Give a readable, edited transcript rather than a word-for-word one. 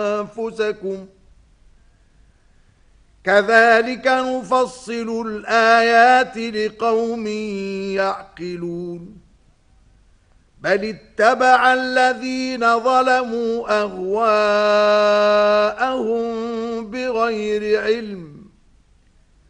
أنفسكم كذلك نفصل الآيات لقوم يعقلون بل اتبع الذين ظلموا أهواءهم بغير علم